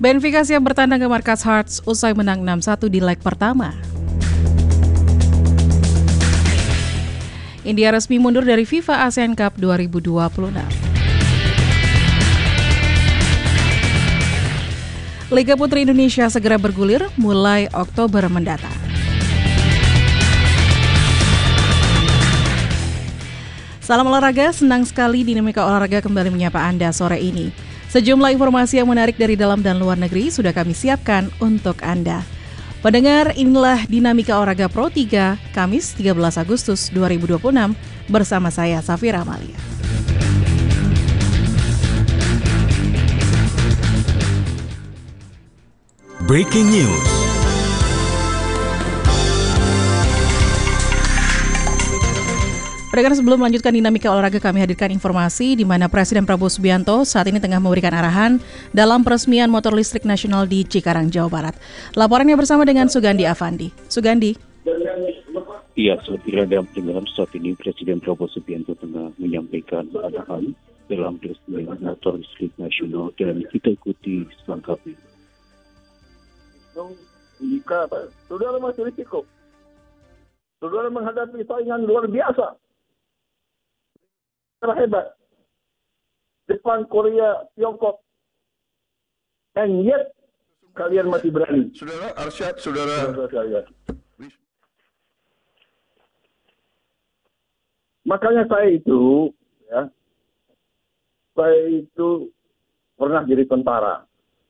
Benfica siap bertandang ke markas Hearts usai menang 6-1 di leg pertama. India resmi mundur dari FIFA ASEAN Cup 2026. Liga Putri Indonesia segera bergulir mulai Oktober mendatang. Salam olahraga, senang sekali Dinamika Olahraga kembali menyapa Anda sore ini. Sejumlah informasi yang menarik dari dalam dan luar negeri sudah kami siapkan untuk Anda. Pendengar, inilah Dinamika Olahraga Pro 3, Kamis 13 Agustus 2026, bersama saya Safira Amalia. Breaking News. Pendengar, sebelum melanjutkan Dinamika Olahraga, kami hadirkan informasi di mana Presiden Prabowo Subianto saat ini tengah memberikan arahan dalam peresmian motor listrik nasional di Cikarang, Jawa Barat. Laporannya bersama dengan Sugandi Avandi. Sugandi. Iya, Safira dan pendengar, saat ini Presiden Prabowo Subianto tengah menyampaikan arahan dalam peresmian motor listrik nasional dan kita ikuti selengkapnya. Jika saudara masih risiko, saudara menghadapi saingan luar biasa, terhebat, Jepang, Korea, Tiongkok, and yet kalian masih berani. Saudara Arsyad, saudara sekalian. Makanya saya itu pernah jadi tentara.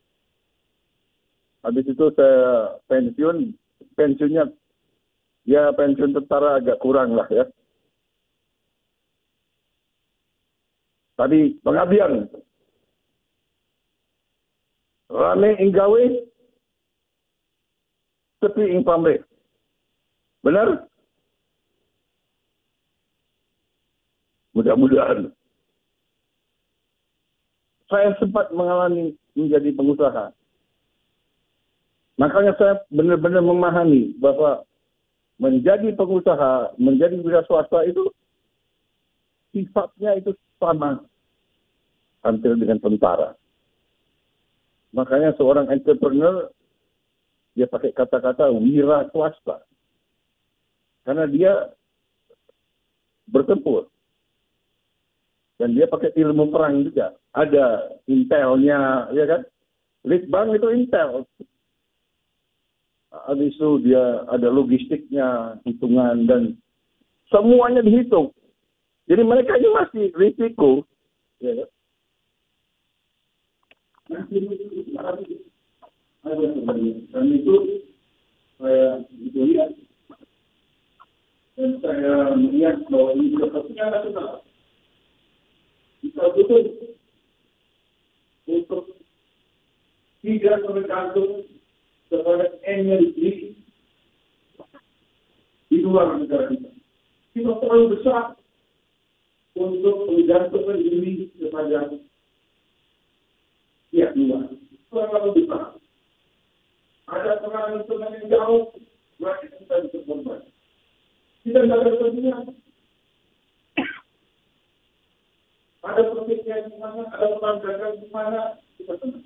Habis itu saya pensiunnya pensiun tentara agak kurang lah ya. Tadi pengabdian, rame inggawe, sepi ing pamrih. Benar? Mudah-mudahan. Saya sempat mengalami menjadi pengusaha. Makanya saya benar-benar memahami bahwa menjadi pengusaha, menjadi wira swasta itu sifatnya itu sama hampir dengan tentara. Makanya seorang entrepreneur dia pakai kata-kata wira swasta. Karena dia bertempur. Dan dia pakai ilmu perang juga. Ada intelnya, ya kan? Litbang itu intel. Habis itu dia ada logistiknya, hitungan, dan semuanya dihitung. Jadi mereka ini masih risiko. Ya. Dan itu saya lihat. Dan saya melihat bahwa ini sepertinya nasional. Kita butuh untuk tidak tergantung kepada energi di luar negara kita. Kita terlalu besar untuk menggantungkan diri kepada pihak luar. Terlalu besar. Ada perang yang jauh, maka kita bisa berbuat. Kita tidak ada kepentingan. Ada pertikaian di mana, ada perang dagang di mana, kita tenang.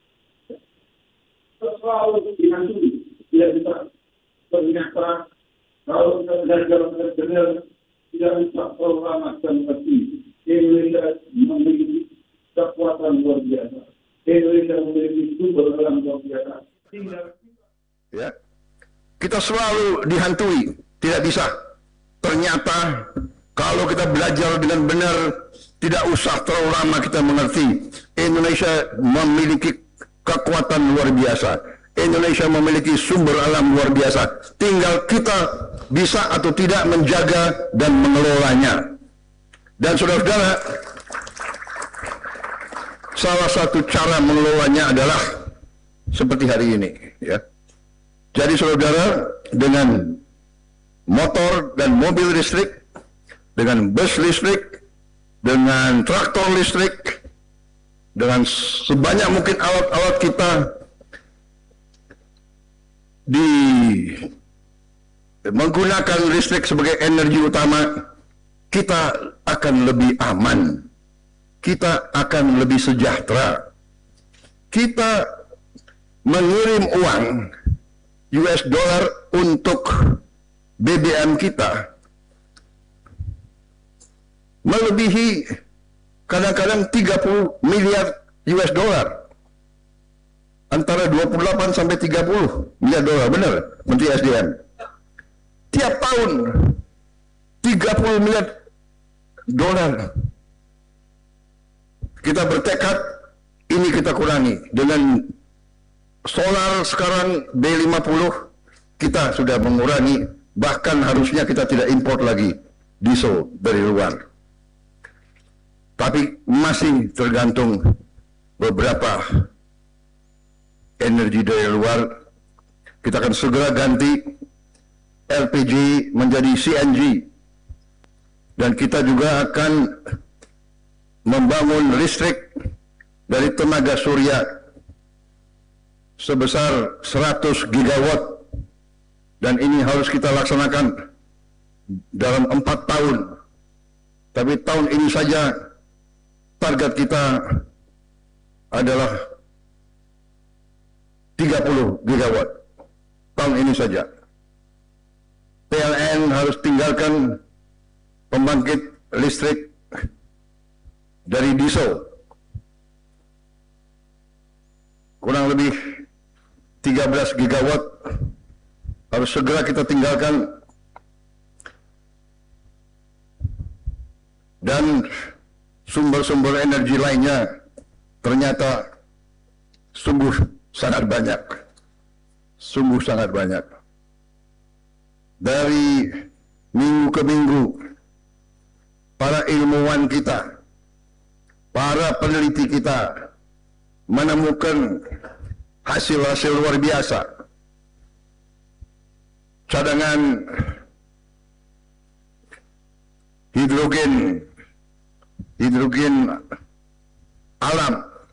Selalu dihantui, tidak bisa berniat perang. Kalau kita belajar benar-benar tidak bisa programat dan pasti. Indonesia memiliki kekuatan luar biasa. Indonesia memiliki sumber alam luar biasa. Ya, kita selalu dihantui, tidak bisa. Ternyata kalau kita belajar dengan benar, tidak usah terlalu lama kita mengerti. Indonesia memiliki kekuatan luar biasa. Indonesia memiliki sumber alam luar biasa. Tinggal kita bisa atau tidak menjaga dan mengelolanya. Dan saudara-saudara, salah satu cara mengelolanya adalah seperti hari ini. Ya. Jadi saudara-saudara, dengan motor dan mobil listrik, dengan bus listrik, dengan traktor listrik, dengan sebanyak mungkin alat-alat kita menggunakan listrik sebagai energi utama, kita akan lebih aman, kita akan lebih sejahtera, kita mengirim uang US dollar untuk BBM kita melebihi kadang-kadang 30 miliar US dollar. Antara 28 sampai 30 miliar dolar, benar Menteri SDM. Tiap tahun 30 miliar dolar. Kita bertekad ini kita kurangi. Dengan solar sekarang B50 kita sudah mengurangi, bahkan harusnya kita tidak import lagi diesel dari luar. Tapi masih tergantung beberapa energi dari luar. Kita akan segera ganti LPG menjadi CNG, dan kita juga akan membangun listrik dari tenaga surya sebesar 100 gigawatt, dan ini harus kita laksanakan dalam 4 tahun. Tapi tahun ini saja target kita adalah 30 gigawatt tahun ini saja. PLN harus tinggalkan pembangkit listrik dari diesel. Kurang lebih 13 gigawatt harus segera kita tinggalkan. Dan sumber-sumber energi lainnya ternyata sungguh sangat banyak. Sungguh sangat banyak. Dari minggu ke minggu, para ilmuwan kita, para peneliti kita menemukan hasil-hasil luar biasa. Cadangan hidrogen alam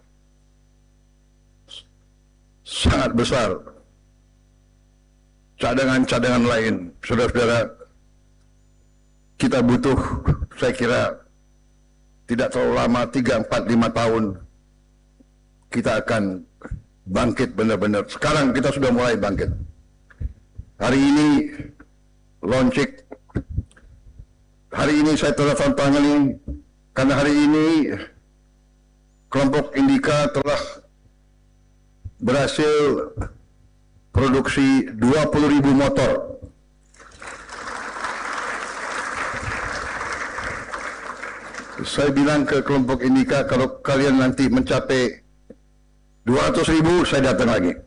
sangat besar. Cadangan-cadangan lain, saudara-saudara, kita butuh, saya kira tidak terlalu lama, 3, 4, 5 tahun kita akan bangkit benar-benar. Sekarang kita sudah mulai bangkit. Hari ini launching, hari ini saya tangani, karena hari ini kelompok Indika telah berhasil produksi 20.000 motor. Saya bilang ke kelompok Indika, kalau kalian nanti mencapai 200.000, saya datang lagi.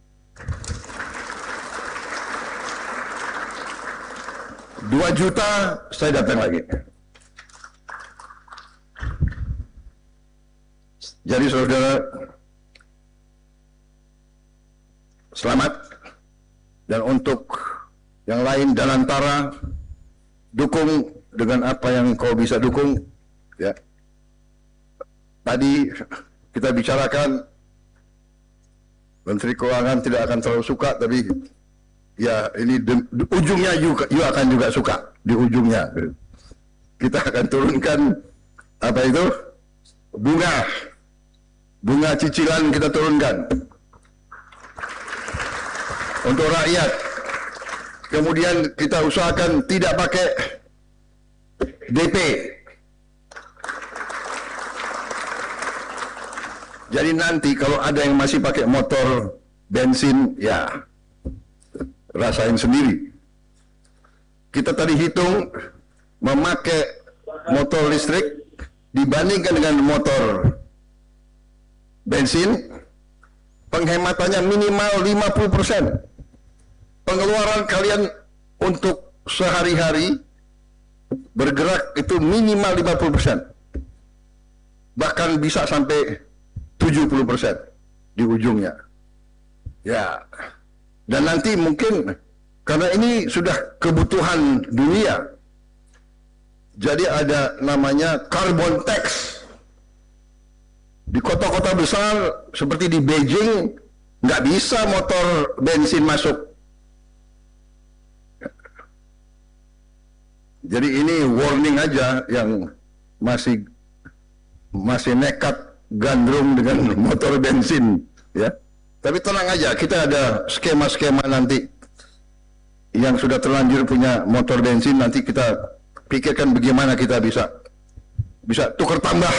$2 juta, saya datang lagi. Jadi saudara, selamat. Dan untuk yang lain dan antara, dukung dengan apa yang kau bisa dukung. Ya. Tadi kita bicarakan, Menteri Keuangan tidak akan terlalu suka, tapi ya ini ujungnya you akan juga suka. Di ujungnya kita akan turunkan apa itu, bunga cicilan kita turunkan untuk rakyat. Kemudian kita usahakan tidak pakai DP. Jadi nanti kalau ada yang masih pakai motor bensin, ya rasain sendiri. Kita tadi hitung memakai motor listrik dibandingkan dengan motor bensin, penghematannya minimal 50%. Pengeluaran kalian untuk sehari-hari bergerak itu minimal 50%. Bahkan bisa sampai 70% di ujungnya. Ya. Dan nanti mungkin karena ini sudah kebutuhan dunia, jadi ada namanya carbon tax. Di kota-kota besar seperti di Beijing nggak bisa motor bensin masuk. Jadi ini warning aja yang masih nekat gandrung dengan motor bensin, ya. Tapi tenang aja, kita ada skema-skema nanti yang sudah terlanjur punya motor bensin, nanti kita pikirkan bagaimana kita bisa tukar tambah.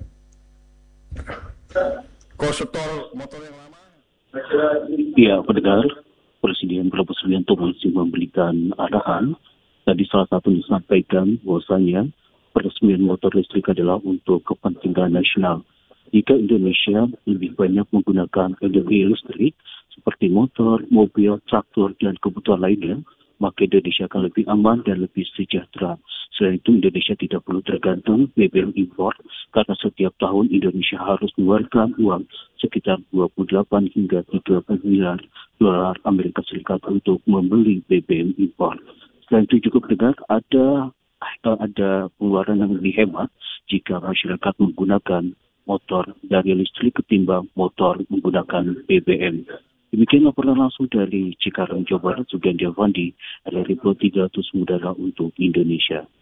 Kalau setor motor yang lama. Ya, pendengar, Presiden Prabowo Subianto masih memberikan arahan. Tadi salah satu disampaikan bahwasanya peresmian motor listrik adalah untuk kepentingan nasional. Jika Indonesia lebih banyak menggunakan energi listrik seperti motor, mobil, traktor, dan kebutuhan lainnya, maka Indonesia akan lebih aman dan lebih sejahtera. Selain itu, Indonesia tidak perlu tergantung BBM impor karena setiap tahun Indonesia harus mengeluarkan uang sekitar 28 hingga 30 miliar dolar Amerika Serikat untuk membeli BBM impor. Selain itu juga pendengar, ada pengeluaran yang lebih hemat jika masyarakat menggunakan motor dari listrik ketimbang motor menggunakan BBM. Demikian laporan langsung dari Cikarang, Jawa Barat, Sugandi Avandi, dari 300 Udara untuk Indonesia.